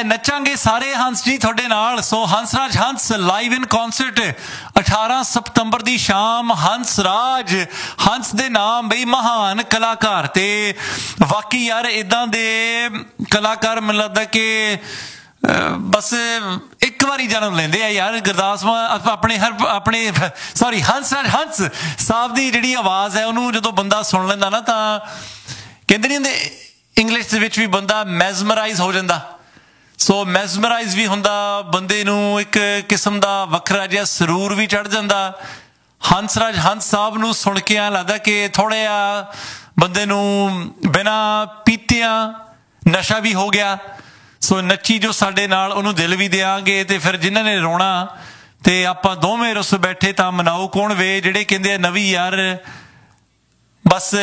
ਨੱਚਾਂਗੇ ਸਾਰੇ ਹੰਸ ਜੀ ਤੁਹਾਡੇ ਨਾਲ। ਸੋ ਹੰਸਰਾਜ ਹੰਸ ਲਾਈਵ ਇਨ ਕੌਨਸਰਟ 18 ਸਤੰਬਰ ਦੀ ਸ਼ਾਮ। ਹੰਸਰਾਜ ਹੰਸ ਦੇ ਨਾਮ ਬਈ ਮਹਾਨ ਕਲਾਕਾਰ, ਤੇ ਬਾਕੀ ਯਾਰ ਇੱਦਾਂ ਦੇ ਕਲਾਕਾਰ ਮੈਨੂੰ ਲੱਗਦਾ ਕਿ ਬਸ ਇੱਕ ਵਾਰੀ ਜਨਮ ਲੈਂਦੇ ਆ ਯਾਰ। ਗੁਰਦਾਸ ਮਾਨ ਆਪਣੇ ਸੌਰੀ ਹੰਸਰਾਜ ਹੰਸ ਸਾਹਿਬ ਦੀ ਜਿਹੜੀ ਆਵਾਜ਼ ਹੈ ਉਹਨੂੰ ਜਦੋਂ ਬੰਦਾ ਸੁਣ ਲੈਂਦਾ ਨਾ ਤਾਂ ਕਹਿੰਦੇ ਨਹੀਂ ਹੁੰਦੇ ਇੰਗਲਿਸ਼ ਦੇ ਵਿੱਚ ਵੀ ਬੰਦਾ ਮੈਜ਼ਮਰਾਈਜ਼ ਹੋ ਜਾਂਦਾ। ਸੋ ਮੈਜ਼ਮਰਾਈਜ਼ ਵੀ ਹੁੰਦਾ, ਬੰਦੇ ਨੂੰ ਇੱਕ ਕਿਸਮ ਦਾ ਵੱਖਰਾ ਜਿਹਾ ਸਰੂਰ ਵੀ ਚੜ੍ਹ ਜਾਂਦਾ। ਹੰਸਰਾਜ ਹੰਸ ਸਾਹਿਬ ਨੂੰ ਸੁਣ ਕੇ ਐਂ ਲੱਗਦਾ ਕਿ ਥੋੜ੍ਹਾ ਜਿਹਾ ਬੰਦੇ ਨੂੰ ਬਿਨਾਂ ਪੀਤਿਆਂ ਨਸ਼ਾ ਵੀ ਹੋ ਗਿਆ। ਸੋ ਨੱਚੀ ਜੋ ਸਾਡੇ ਨਾਲ ਉਹਨੂੰ ਦਿਲ ਵੀ ਦਿਆਂਗੇ, ਤੇ ਫਿਰ ਜਿਨ੍ਹਾਂ ਨੇ ਰੋਣਾ ਤੇ ਆਪਾਂ ਦੋਵੇਂ ਰੁੱਸ ਬੈਠੇ ਤਾਂ ਮਨਾਓ ਕੌਣ ਵੇ। ਜਿਹੜੇ ਕਹਿੰਦੇ ਆ ਨਵੀਂ ਯਾਰ ਬਸ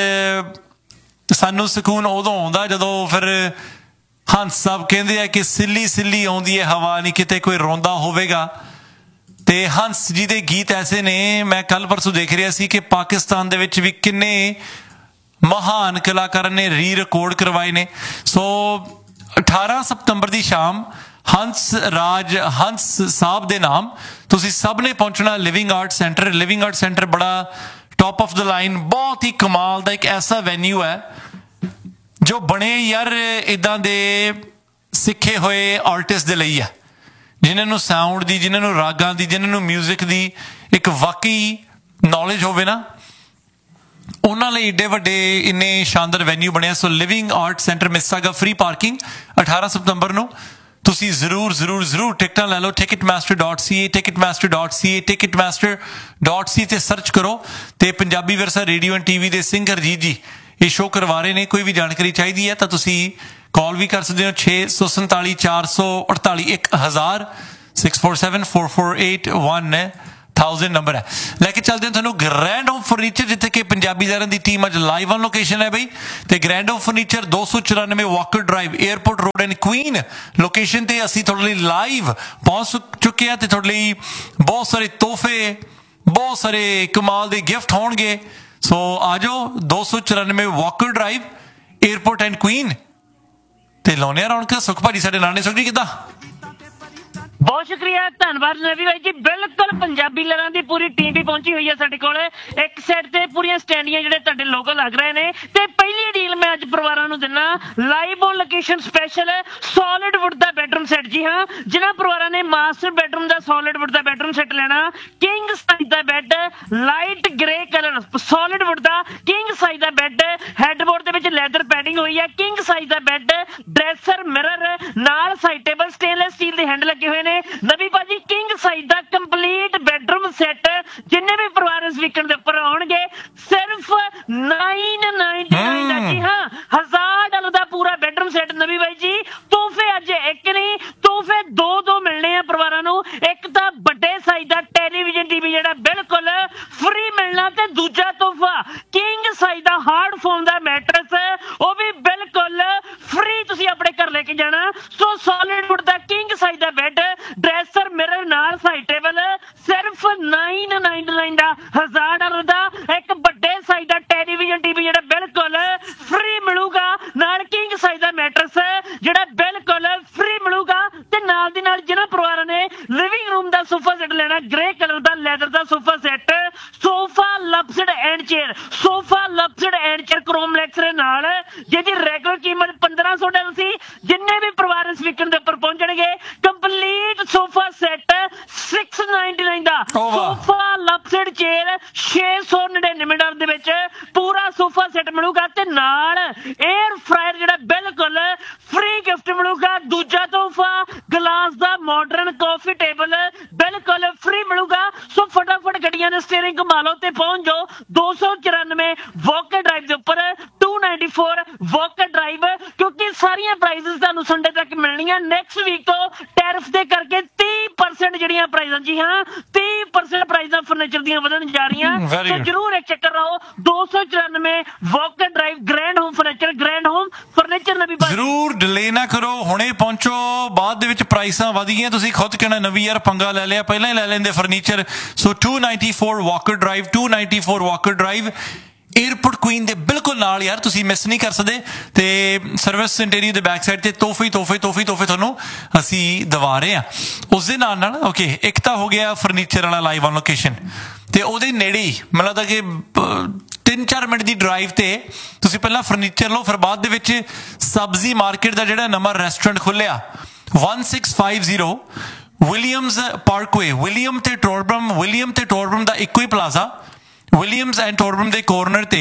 ਸਾਨੂੰ ਸਕੂਨ ਉਦੋਂ ਆਉਂਦਾ ਜਦੋਂ ਫਿਰ ਹੰਸ ਸਾਹਿਬ ਕਹਿੰਦੇ ਆ ਕਿ ਸਿੱਲੀ ਸਿੱਲੀ ਆਉਂਦੀ ਹੈ ਹਵਾ, ਨਹੀਂ ਕਿਤੇ ਕੋਈ ਰੋਂਦਾ ਹੋਵੇਗਾ। ਤੇ ਹੰਸ ਜੀ ਦੇ ਗੀਤ ਐਸੇ ਨੇ, ਮੈਂ ਕੱਲ ਪਰਸੋਂ ਦੇਖ ਰਿਹਾ ਸੀ ਕਿ ਪਾਕਿਸਤਾਨ ਦੇ ਵਿੱਚ ਵੀ ਕਿੰਨੇ ਮਹਾਨ ਕਲਾਕਾਰਾਂ ਨੇ ਰੀ ਰਿਕਾਰਡ ਕਰਵਾਏ ਨੇ। ਸੋ 18 ਸਤੰਬਰ ਦੀ ਸ਼ਾਮ ਹੰਸਰਾਜ ਹੰਸ ਸਾਹਿਬ ਦੇ ਨਾਮ ਤੁਸੀਂ ਸਭ ਨੇ ਪਹੁੰਚਣਾ living art centre. Living art centre ਬੜਾ ਟੌਪ ਆਫ ਦ ਲਾਈਨ, ਬਹੁਤ ਹੀ ਕਮਾਲ ਦਾ ਇੱਕ ਐਸਾ ਵੈਨਿਊ ਹੈ ਜੋ ਬਣੇ ਯਾਰ ਇੱਦਾਂ ਦੇ ਸਿੱਖੇ ਹੋਏ ਆਰਟਿਸਟ ਦੇ ਲਈ ਹੈ, ਜਿਨ੍ਹਾਂ ਨੂੰ ਸਾਊਂਡ ਦੀ, ਜਿਨ੍ਹਾਂ ਨੂੰ ਰਾਗਾਂ ਦੀ, ਜਿਨ੍ਹਾਂ ਨੂੰ ਮਿਊਜ਼ਿਕ ਦੀ ਇੱਕ ਵਾਕਈ ਨੌਲੇਜ ਹੋਵੇ ਨਾ, ਉਹਨਾਂ ਲਈ ਏਡੇ ਵੱਡੇ ਇੰਨੇ ਸ਼ਾਨਦਾਰ ਵੈਨਿਊ ਬਣਿਆ। ਸੋ living art centre ਮਿਸਾਗਾ, free parking 18 ਸਤੰਬਰ ਨੂੰ। ਤੁਸੀਂ ਜ਼ਰੂਰ ਟਿਕਟਾਂ ਲੈ ਲਓ। ticketmaster.ca ticketmaster.ca ticketmaster.ca ਤੇ ਸਰਚ ਕਰੋ। ਤੇ ਪੰਜਾਬੀ ਵਿਰਸਾ ਰੇਡੀਓ ਐਂਡ TV ਦੇ ਸਿੰਘ ਹਰਜੀਤ ਜੀ ਇਹ ਸ਼ੋਅ ਕਰਵਾ ਰਹੇ ਨੇ। ਕੋਈ ਵੀ ਜਾਣਕਾਰੀ ਚਾਹੀਦੀ ਹੈ ਤਾਂ ਤੁਸੀਂ ਕਾਲ ਵੀ ਕਰ ਸਕਦੇ ਹੋ 647 448 1000 64744811000 ਨੰਬਰ ਹੈ। ਲੈ ਕੇ ਚੱਲਦੇ ਹਾਂ ਤੁਹਾਨੂੰ ਗ੍ਰੈਂਡ ਹੋਮ ਫਰਨੀਚਰ, ਜਿੱਥੇ ਕਿ ਪੰਜਾਬੀਦਾਰਾਂ ਦੀ ਟੀਮ ਅੱਜ ਲਾਈਵ ਔਨ ਲੋਕੇਸ਼ਨ ਹੈ ਬਈ। ਤੇ grand home furniture 294 Walker drive, airport road and Queen location ਤੇ ਅਸੀਂ ਤੁਹਾਡੇ ਲਈ ਲਾਈਵ ਪਹੁੰਚ ਚੁੱਕੇ ਹਾਂ। ਤੇ ਤੁਹਾਡੇ ਲਈ ਬਹੁਤ ਸਾਰੇ ਤੋਹਫੇ, ਬਹੁਤ ਸਾਰੇ ਕਮਾਲ ਦੇ ਗਿਫਟ ਹੋਣਗੇ। ਸੋ ਆ ਜਾਓ 294 Walker drive, airport and Queen ਤੇ ਲਾਉਣੇ ਰੌਣਕ। ਸੁਖ ਭਾਜੀ ਸਾਡੇ ਨਾਲ ਨੇ। ਸੁਖ ਜੀ ਕਿੱਦਾਂ? ਬਹੁਤ ਸ਼ੁਕਰੀਆ, ਧੰਨਵਾਦ ਨਵੀ ਬਾਈ ਜੀ। ਬਿਲਕੁਲ ਪੰਜਾਬੀ ਲਹਿਰਾਂ ਦੀ ਪੂਰੀ ਟੀਮ ਵੀ ਪਹੁੰਚੀ ਹੋਈ ਹੈ ਸਾਡੇ ਕੋਲ। ਇੱਕ ਸਾਈਡ ਤੇ ਪੂਰੀਆਂ ਸਟੈਂਡੀਆਂ ਜਿਹੜੇ ਤੁਹਾਡੇ ਲੋਗੋ ਲੱਗ ਰਹੇ ਨੇ। ਤੇ ਪਹਿਲੀ ਡੀਲ ਮੈਂ ਅੱਜ ਪਰਿਵਾਰਾਂ ਨੂੰ ਦਿੰਦਾ live on location special solid wood the bedroom set. ਜੀ ਹਾਂ, ਜਿਨ੍ਹਾਂ ਪਰਿਵਾਰਾਂ ਨੇ ਮਾਸਟਰ ਬੈਡਰੂਮ ਦਾ ਸੋਲਿਡ ਵੁੱਡ ਦਾ ਬੈਡਰੂਮ ਸੈੱਟ ਲੈਣਾ, ਕਿੰਗ ਸਾਈਜ਼ ਦਾ bed, light grey colour solid wood ਦਾ ਕਿੰਗ ਸਾਈਜ਼ ਦਾ ਬੈੱਡ, ਹੈਡਬੋਰਡ ਦੇ ਵਿੱਚ ਲੈਦਰ ਪੈਡਿੰਗ ਹੋਈ ਹੈ, ਕਿੰਗ ਸਾਈਜ਼ ਦਾ ਬੈੱਡ, ਡਰੈਸਰ, ਮਿਰਰ ਨਾਲ ਸਾਈਡ ਟੇਬਲ, ਸਟੇਨਲੈਸ ਸਟੀਲ ਦੇ ਹੈਂਡਲ ਲੱਗੇ ਹੋਏ ਨੇ। ਨਵੀ ਭਾਜੀ ਕਿੰਗ ਸਾਈਜ਼ ਦਾ ਕੰਪਲੀਟ ਬੈਡਰੂਮ ਸੈੱਟ ਜਿੰਨੇ ਵੀ ਪਰਿਵਾਰ ਇਸ ਵੀਕਐਂਡ ਦੇ ਉੱਪਰ ਆਉਣਗੇ ਸਿਰਫ 999 ਦਾ। ਜੀ ਹਾਂ, $1000 ਦਾ ਪੂਰਾ ਬੈਡਰੂਮ ਸੈੱਟ। ਨਵੀ ਬਾਈ ਜੀ ਤੋਹਫੇ ਅੱਜ ਇੱਕ ਨਹੀਂ, ਤੋਹਫੇ ਦੋ ਮਿਲਣੇ ਆ ਪਰਿਵਾਰਾਂ ਨੂੰ। ਇੱਕ ਤਾਂ ਵੱਡੇ ਸਾਈਜ਼ ਦਾ ਟੈਲੀਵਿਜ਼ਨ TV ਜਿਹੜਾ ਬਿਲਕੁਲ ਫ੍ਰੀ ਮਿਲਣਾ, ਤੇ ਦੂਜਾ ਤੋਹਫਾ ਕਿੰਗ ਸਾਈਜ਼ ਦਾ ਹਾਰਡ ਫੋਮ ਦਾ ਮੈਟਰਸ, ਉਹ ਵੀ ਬਿਲਕੁਲ ਫ੍ਰੀ ਤੁਸੀਂ ਆਪਣੇ ਘਰ ਲੈ ਕੇ ਜਾਣਾ। ਸੋ ਸੋਲਿਡ ਵੁੱਡ ਦਾ ਕਿੰਗ ਸਾਈਜ਼ ਦਾ ਬੈੱਡ, ਡਰੈਸਰ, ਮਿਰਰ ਨਾਲ ਸਾਈਡ ਟੇਬਲ ਸਿਰਫ 999 ਦਾ। $1000 ਦਾ ਇੱਕ ਵੱਡੇ ਸਾਈਜ਼ ਦਾ ਟੈਲੀਵਿਜ਼ਨ TV ਜਿਹੜਾ ਬਿਲਕੁਲ ਫ੍ਰੀ ਮਿਲੂਗਾ, ਨਾਲ ਕਿੰਗ ਸਾਈਜ਼ ਦਾ ਮੈਟਰਸ ਜਿਹੜਾ ਬਿਲਕੁਲ ਫ੍ਰੀ ਮਿਲੂਗਾ। ਤੇ ਨਾਲ ਦੀ ਨਾਲ ਜਿਹਨਾਂ ਪਰਿਵਾਰਾਂ ਨੇ ਲਿਵਿੰਗ ਰੂਮ ਦਾ ਸੋਫਾ ਸੈੱਟ ਲੈਣਾ, grey colour the leather the sofa set, sofa ਲਪਸਡ and chair, sofa ਲਪਸਡ and chair ਕ੍ਰੋਮਲੈਕਸ ਦੇ ਨਾਲ, ਜਿਹਦੀ ਰੈਗੂਲਰ ਕੀਮਤ $1500 ਸੀ। ਜਿੰਨੇ ਵੀ ਪਰਿਵਾਰ ਇਸ ਵੀਕਐਂਡ ਦੇ ਉੱਪਰ ਪਹੁੰਚਣਗੇ ਕੰਪਲੀਟ ਸੋਫਾ ਸੈੱਟ 699 ਦਾ। ਸੋਫਾ ਲਪਸਡ ਚੇਅਰ $699 ਦੇ ਵਿੱਚ ਪੂਰਾ ਸੋਫਾ ਸੈੱਟ ਮਿਲੂਗਾ, ਤੇ ਨਾਲ 에ਅਰ ਫਰਾਇਰ ਜਿਹੜਾ ਬਿਲਕੁਲ ਫ੍ਰੀ ਗਿਫਟ ਮਿਲੂਗਾ। ਦੂਜਾ ਤੋਹਫਾ ਗਲਾਸ ਦਾ ਮਾਡਰਨ ਕਾਫੀ ਟੇਬਲ ਬਿਲਕੁਲ ਫ੍ਰੀ ਮਿਲੂਗਾ। ਸੋ ਫਟਾਫਟ ਗੱਡੀਆਂ ਦੇ ਸਟੀਅਰਿੰਗ ਘੁਮਾ ਲਓ ਤੇ ਪਹੁੰਚ ਜਾਓ 294 ਵਾਕਰ ਡਰਾਈਵ ਦੇ ਉੱਪਰ, 294 ਵਾਕਰ ਡਰਾਈਵ, ਕਿਉਂਕਿ ਸਾਰੀਆਂ ਪ੍ਰਾਈਜ਼ਸ ਤੁਹਾਨੂੰ ਸੰਡੇ ਤੱਕ ਮਿਲਣੀਆਂ। ਨੈਕਸਟ ਵੀਕ ਤੋਂ ਟੈਰਿਫ ਦੇ ਕਰਕੇ 30% ਜਿਹੜੀਆਂ ਪ੍ਰਾਈਜ਼ਾਂ, ਜੀ ਹਾਂ 30% ਪ੍ਰਾਈਜ਼ਾਂ ਫਰਨੀਚਰ ਦੀਆਂ ਵਧਣ ਜਾ ਰਹੀਆਂ। ਸੋ ਜਰੂਰ ਇੱਕ ਚੱਕਰ ਲਾਓ 294 Walker drive, grand home furniture. Grand home furniture ਨਵੀਂ ਜ਼ਰੂਰ ਡਿਲੇ ਨਾ ਕਰੋ, ਹੁਣੇ ਪਹੁੰਚੋ। ਬਾਅਦ ਦੇ ਵਿੱਚ ਪ੍ਰਾਈਸਾਂ ਵਧ ਗਈਆਂ, ਤੁਸੀਂ ਖੁਦ ਕਹਿਣਾ ਨਵੀਂ ਯਾਰ ਪੰਗਾ ਲੈ ਲਿਆ, ਪਹਿਲਾਂ ਹੀ ਲੈ ਲੈਂਦੇ ਫਰਨੀਚਰ। ਸੋ 294 Walker drive, 294 Walker drive, airport Queen ਦੇ ਬਿਲਕੁਲ ਨਾਲ ਯਾਰ, ਤੁਸੀਂ ਮਿਸ ਨਹੀਂ ਕਰ ਸਕਦੇ। ਤੇ ਸਰਵਿਸ ਸੈਂਟੇਰੀਓ ਦੇ ਬੈਕ ਸਾਈਡ ਤੇ ਤੋਹਫੇ ਤੁਹਾਨੂੰ ਅਸੀਂ ਦਵਾ ਰਹੇ ਹਾਂ। ਉਸ ਦੇ ਨਾਲ ਓਕੇ, ਇੱਕ ਤਾਂ ਹੋ ਗਿਆ ਫਰਨੀਚਰ ਵਾਲਾ ਲਾਈਵ ਔਨ ਲੋਕੇਸ਼ਨ, ਤੇ ਉਹਦੇ ਨੇੜੇ ਹੀ ਮੈਨੂੰ ਲੱਗਦਾ ਕਿ 3-4 ਮਿੰਟ ਦੀ ਡਰਾਈਵ ਤੇ ਤੁਸੀਂ ਪਹਿਲਾਂ ਫਰਨੀਚਰ ਲਓ, ਫਿਰ ਬਾਅਦ ਦੇ ਵਿੱਚ ਸਬਜ਼ੀ ਮਾਰਕੀਟ ਦਾ ਜਿਹੜਾ ਨਵਾਂ ਰੈਸਟੋਰੈਂਟ ਖੁੱਲਿਆ 1650 ਵਿਲੀਅਮਸ ਪਾਰਕਵੇ, ਵਿਲੀਅਮ ਤੇ ਟੋਰਬਰਮ ਦਾ ਇੱਕੋ ਹੀ ਪਲਾਜ਼ਾ, ਵਿਲੀਅਮਸ ਐਂਡ ਟੋਰਬਰਮ ਦੇ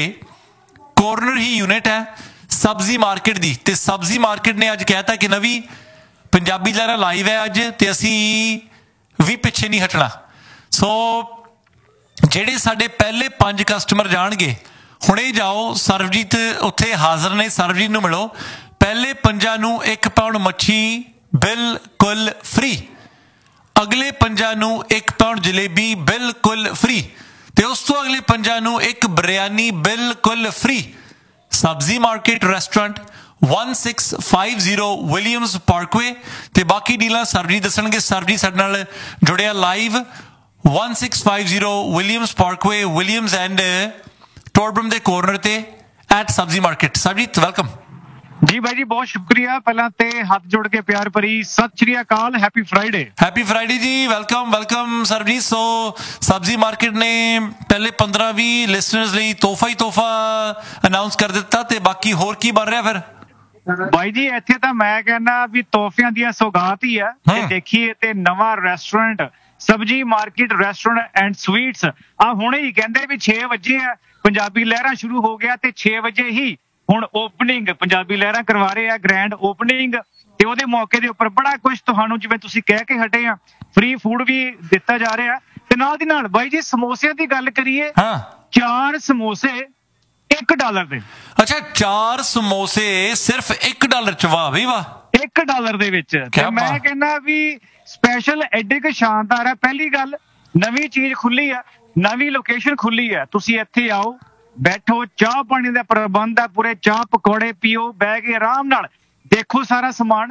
ਕੋਰਨਰ ਹੀ ਯੂਨਿਟ ਹੈ ਸਬਜ਼ੀ ਮਾਰਕੀਟ ਦੀ। ਤੇ ਸਬਜ਼ੀ ਮਾਰਕੀਟ ਨੇ ਅੱਜ ਕਹਿਤਾ ਕਿ ਨਵੀਂ ਪੰਜਾਬੀ ਲਹਿਰਾ ਲਾਈਵ ਹੈ ਅੱਜ, ਤੇ ਅਸੀਂ ਵੀ ਪਿੱਛੇ ਨਹੀਂ ਹਟਣਾ। ਸੋ ਜਿਹੜੇ ਸਾਡੇ ਪਹਿਲੇ 5 ਕਸਟਮਰ ਜਾਣਗੇ, ਹੁਣੇ ਜਾਓ, ਸਰਬਜੀਤ ਉੱਥੇ ਹਾਜ਼ਰ ਨੇ, ਸਰਬਜੀਤ ਨੂੰ ਮਿਲੋ। ਪਹਿਲੇ 5 ਨੂੰ 1 ਪਾਉਂਡ ਮੱਛੀ ਬਿਲਕੁਲ ਫ੍ਰੀ, ਅਗਲੇ 5 ਨੂੰ 1 ਪਾਉਂਡ ਜਲੇਬੀ ਬਿਲਕੁਲ ਫ੍ਰੀ, ਤੇ ਉਸ ਤੋਂ ਅਗਲੇ 5 ਨੂੰ 1 ਬਿਰਿਆਨੀ ਬਿਲਕੁਲ ਫ੍ਰੀ। ਸਬਜ਼ੀ ਮਾਰਕੀਟ ਰੈਸਟੋਰੈਂਟ 1650 ਵਿਲੀਅਮਸ ਪਾਰਕਵੇ, ਤੇ ਬਾਕੀ ਡੀਲਾਂ ਸਰਬਜੀਤ ਦੱਸਣਗੇ। ਸਰਬਜੀਤ ਸਾਡੇ ਨਾਲ ਜੁੜਿਆ live 1650 Williams Parkway, Williams and ਟੋਰਬਰਮ ਦੇ ਕੋਰਨਰ ਤੇ ਐਟ ਸਬਜ਼ੀ ਮਾਰਕੀਟ। ਸਰਬਜੀਤ ਵੈਲਕਮ ਜੀ ਬਾਈ ਜੀ, ਬਹੁਤ ਸ਼ੁਕਰੀਆ। ਪਹਿਲਾਂ ਤੇ ਹੱਥ ਜੋੜ ਕੇ ਪਿਆਰ ਭਰੀ ਸਤਿ ਸ਼੍ਰੀ ਅਕਾਲ, ਹੈਪੀ ਫਰਾਈਡੇ ਜੀ, ਵੈਲਕਮ ਸਰਬਜੀਤ। ਸੋ ਸਬਜ਼ੀ ਮਾਰਕੀਟ ਨੇ ਪਹਿਲੇ 15-20 ਲਿਸਨਰਸ ਲਈ ਤੋਹਫਾ ਅਨਾਉਂਸ ਕਰ ਦਿੱਤਾ, ਤੇ ਬਾਕੀ ਹੋਰ ਕੀ ਬਣ ਰਿਹਾ ਫਿਰ? ਬਾਈ ਜੀ ਇੱਥੇ ਤਾਂ ਮੈਂ ਕਹਿੰਦਾ ਵੀ ਤੋਹਫਿਆਂ ਦੀਆਂ ਸੌਗਾਤ ਹੀ ਆ। ਤੇ ਦੇਖੀਏ ਤੇ ਨਵਾਂ ਰੈਸਟੋਰੈਂਟ ਸਬਜ਼ੀ ਮਾਰਕੀਟ ਰੈਸਟੋਰੈਂਟ ਐਂਡ ਸਵੀਟਸ ਆ ਹੁਣੇ ਹੀ ਕਹਿੰਦੇ ਵੀ 6 ਵਜੇ ਆ, ਪੰਜਾਬੀ ਲਹਿਰਾਂ ਸ਼ੁਰੂ ਹੋ ਗਿਆ, ਤੇ 6 ਵਜੇ ਹੀ ਹੁਣ ਓਪਨਿੰਗ ਪੰਜਾਬੀ ਲਹਿਰਾਂ ਕਰਵਾ ਰਹੇ ਆ, ਗ੍ਰੈਂਡ ਓਪਨਿੰਗ। ਤੇ ਉਹਦੇ ਮੌਕੇ ਦੇ ਉੱਪਰ ਬੜਾ ਕੁਝ ਤੁਹਾਨੂੰ, ਜਿਵੇਂ ਤੁਸੀਂ ਕਹਿ ਕੇ ਹਟੇ ਆ, ਫ੍ਰੀ ਫੂਡ ਵੀ ਦਿੱਤਾ ਜਾ ਰਿਹਾ। ਤੇ ਨਾਲ ਦੀ ਨਾਲ ਬਾਈ ਜੀ ਸਮੋਸਿਆਂ ਦੀ ਗੱਲ ਕਰੀਏ, 4 ਸਮੋਸੇ $1 ਦੇ। ਅੱਛਾ, 4 ਸਮੋਸੇ ਸਿਰਫ $1 ਚ? ਵਾਹ ਬਈ ਵਾਹ, $1 ਦੇ ਵਿੱਚ। ਤੇ ਮੈਂ ਕਹਿੰਦਾ ਵੀ ਸਪੈਸ਼ਲ ਐਡੀ ਕੁ ਸ਼ਾਨਦਾਰ ਹੈ। ਪਹਿਲੀ ਗੱਲ, ਨਵੀਂ ਚੀਜ਼ ਖੁੱਲੀ ਆ, ਨਵੀਂ ਲੋਕੇਸ਼ਨ ਖੁੱਲੀ ਹੈ, ਤੁਸੀਂ ਇੱਥੇ ਆਓ, ਬੈਠੋ, ਚਾਹ ਪਾਣੀ ਦਾ ਪ੍ਰਬੰਧ ਹੈ, ਪੂਰੇ ਚਾਹ ਪਕੌੜੇ ਪੀਓ, ਬਹਿ ਕੇ ਆਰਾਮ ਨਾਲ ਦੇਖੋ ਸਾਰਾ ਸਮਾਨ।